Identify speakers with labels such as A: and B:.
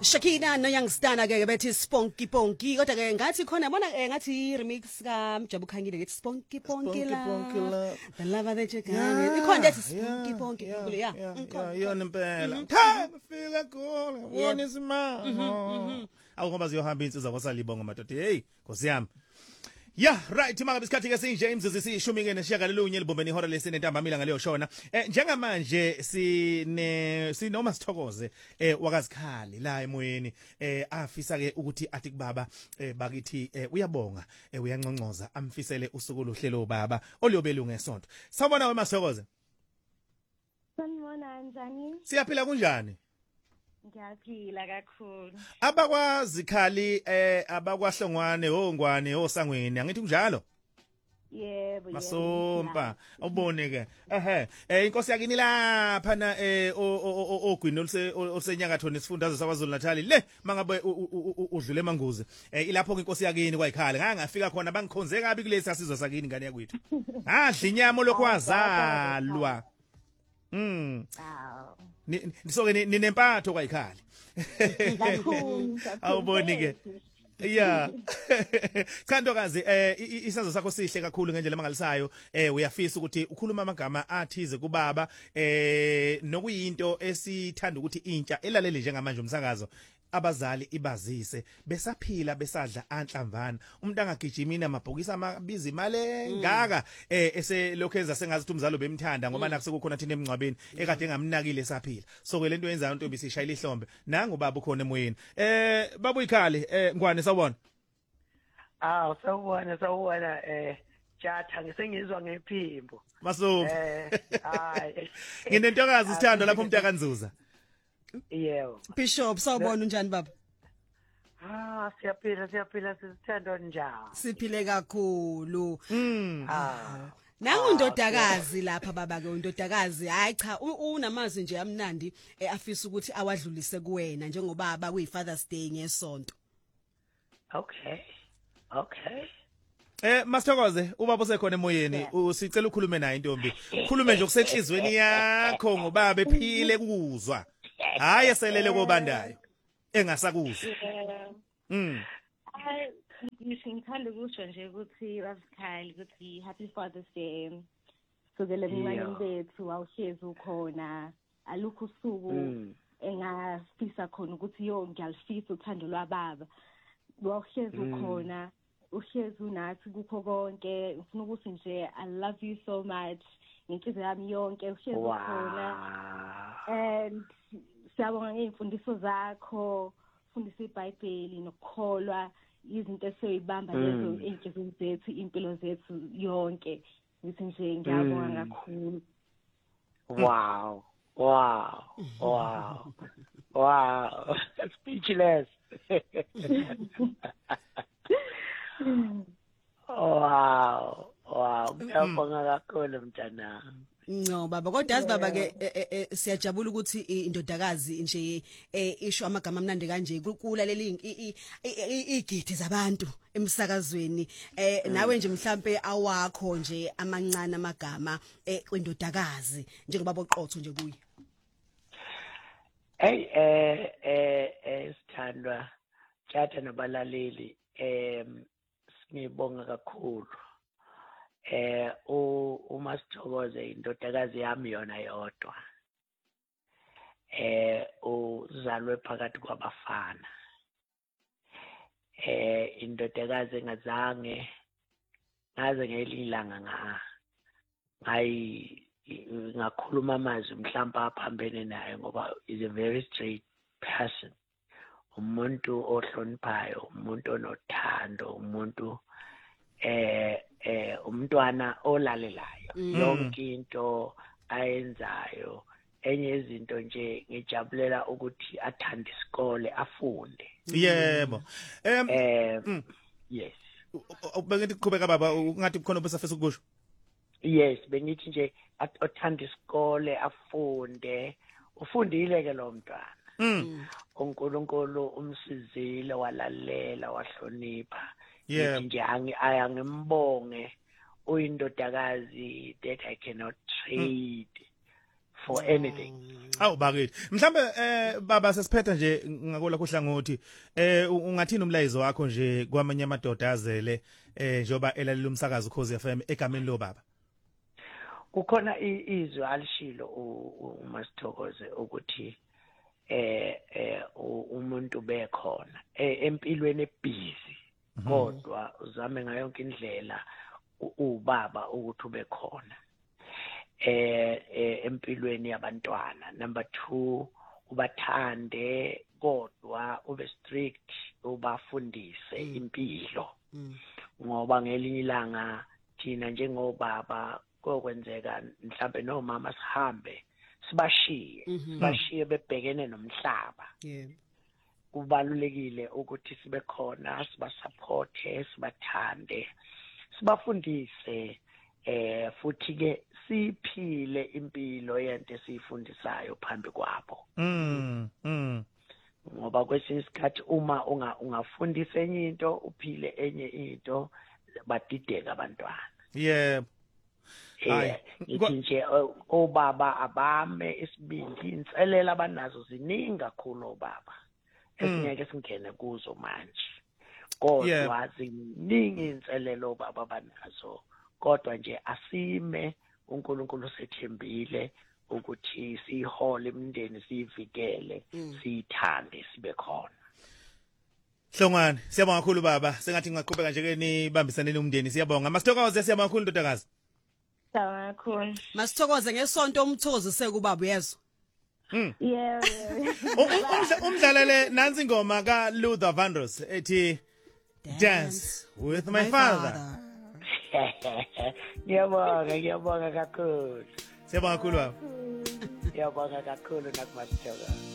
A: Shakina no youngstana ke bethi Sponky Ponky kodwa ke ngathi khona bona ngathi remix ka Mjabu Khanyile lethi Sponky Ponky la the love that you can ikhona lethi Sponky Ponky ya
B: yona impela time feel cool wona isimanga awungoba ziyohamba insizwa kwasalibonga madoda hey Nkosi yami. Yeah, right, mangabe isikhathi ke sinje imzuzu sishumi ke neshagalolunye libombeni ihora lesine ntambamila ngaleyo shona. Njengamanje sinoma sithokoze wakazikhali la emoyeni afisa ke ukuthi athi kubaba bakithi uyabonga uyanconcoza amfisele usuku oluhlelo baba oliyobelungu ngesonto. Sawubona wemasithokoze.
C: Sanibona njani?
B: Siyaphila kunjani?
C: Ngiyaphila kakhulu.
B: Abakwazikhali abakwahlongwane ongwane osangweni angithi kunjalo?
C: Yebo.
B: Masompa ubone ke inkosi yakini lapha na ogwini olusenyakatho nesifundazwe saKwaZulu Natal le mangabe udlule emanguzi ilapho inkosi yakini kwayikhali ngangafika khona bangikhonze kabi kulesi asizwe sakini ngane yakwethu ngadla inyama lokwazalwa Nisoke ninempatho kwayikhali.
C: Kakhulu.
B: Awuboni ke. Yeah. Kantokazi isazwe sakho sihle kakhulu ngendlela mangalisayo uyafisa ukuthi ukhuluma amagama athize kubaba nokuyinto esithanda ukuthi intsha elalele njengamanje umsakazo abazali ibazise besaphila besadla anhlamvana umuntu angagijimini amabhokisi amabizi imali engaka eselokheza sengazi ukuthi umzalo bemthanda ngoba nakusekukhona thina emncwabeni ekade engamnakile esaphila so ke lento yenzayo intombi sishayila ihlombe nangu baba ukhona emoyeni baba uyikhali ngwane sawubona
D: sawubona Jatha ngisengizwa ngephimbo
B: maso
D: hayi
B: nginentokazi sithando lapho umuntu akanzuza
D: yebo
A: Bishop sawubona unjani baba
D: siyaphila sisithando njalo
A: Siphile kakhulu Nangu undodakazi lapha baba ke undodakazi hayi cha unamazwi nje amnandi afisa ukuthi awadlulise kuwena njengobaba kuyiFathers Day ngesonto
D: Okay
B: Masithokoze ubaba usekhona emoyeni usicela ukukhulume naye intombi khulume nje okusenhlizweni yakho ngobaba ephile kuzwa hayi eselele kobandayo engasakuzwa
C: ngithanda ukusho nje ukuthi bazikhali ukuthi happy Father's Day sukele emncane bethu awuhlezi ukhona alukho usuku engafisa khona ukuthi ngiyalifisa uthando lwababa wawuhlezi ukhona uhlezi unathi kukho konke ufuna ukuthi nje I love you so much ngenhliziyo yami yonke uhlezi ukhona and siyabonga ngezimfundiso zakho fundisa iBhayibheli nokukholwa izinto esoyibamba lezo enhlizweni zethu impilo zethu yonke ngithi nje ngiyabonga kakhulu
D: wow speechless wow ngiyabonga kakhulu mntana
A: No baba kodwa yazi baba ke siyajabula ukuthi indodakazi nje isho amagama amnandi kanje kulalela igidi zabantu emsakazweni nawe nje mhlambe awakho nje amancane amagama kwindodakazi njengoba boqotho nje kuye
D: sithandwa Jatha nabalaleli ngibonga kakhulu uma sithokoze indodakazi yami yona yodwa uzalwe phakathi kwabafana indodakazi engazange ngaze ngelilanga ngakhuluma amazwi mhlawumbe aphambene naye ngoba is a very straight person umuntu ohloniphayo umuntu onothando umuntu umntwana olalelayo yonke into ayenzayo enye izinto nje ngijabulela ukuthi athande isikole afunde
B: yebo
D: yes
B: bengithi kuqhubeka baba ungathi kukhona obesafisa ukusho
D: yes bengithi nje athande isikole afunde ufundile ke lo mntwana uNkulunkulu umsizile walalela wahlonipha nje angimbonge uyindodakazi that I cannot trade for anything.
B: Awu bakithi mhlambe baba sesiphetha nje ngakola kuhlangothi ungathini umlayezo wakho nje kwamanye amadoda azele njoba elalela umsakazo Ukhozi FM egameni lo baba.
D: Kukhona izwi alishilo uMasithokoze ukuthi umuntu bekhona empilweni ebusy kodwa uzame ngayo yonke indlela ubaba ukuthi ube khona empilweni yabantwana. Number 2 ubathande kodwa ube strict ubafundise impilo ngoba ngelinye ilanga thina njengobaba kokwenzeka mhlambe nomama sihambe sibashiye bebhekene nomhlaba. Kubalulekile ukuthi sibe khona sibasupporte sibathande sibafundise futhi ke siphile impilo yento esifundisayo phambi kwabo. Ngoba kwesinye isikhathi uma ungafundisa enye into uphile enye into badideka abantwana.
B: Yebo.
D: Ithi nje obaba abame isibindi inselela abanazo ziningi kakhulu obaba esingeke singene kuzo manje kodwa ziningi inselelo obaba abanazo kodwa nje asime uNkulunkulu sethembile ukuthi sihole imindeni sivikele sithande sibe khona.
B: Hlongwane siyabonga kakhulu baba sengathi ngaqhubeka nje ke nibambisane nomndeni siyabonga Masithokoze siyabonga kakhulu ndodakazi.
C: Sawubona kakhulu.
A: Masithokoze ngesonto umthokozise kubaba uyezwa.
C: Yeah.
B: Umdlalele nansi ingoma ka Luther Vandross ethi Dance with my father.
D: Ngiyabonga kakhulu.
B: Siyabonga kakhulu baba.
D: Ngiyabonga kakhulu nakuMasithokoze.